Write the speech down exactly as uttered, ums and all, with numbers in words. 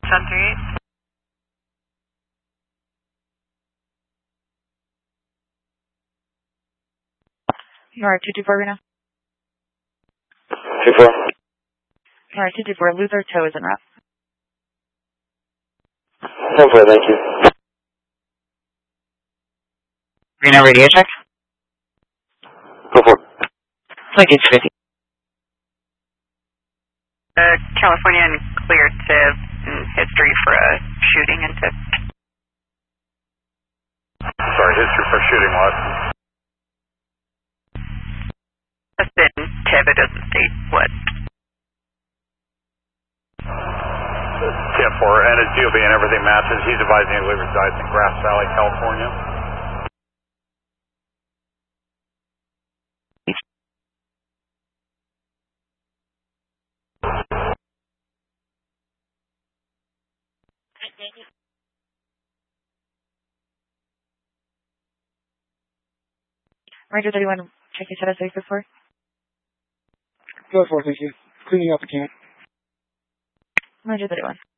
seven three eight. You are two two four right now? two four. You are two two four. Loser tow is en route. ten four, thank you. Reno radio check. Go for it. Flight eight fifty. Uh, California cleared to history for a shooting and tip. Sorry, history for shooting what? Just in tip, it doesn't state what. ten four, and his D O B and everything matches. He's advising he resides in Grass Valley, California. Ranger thirty-one, check your status for four. Go for it, thank you. Cleaning out the camp. Ranger thirty-one.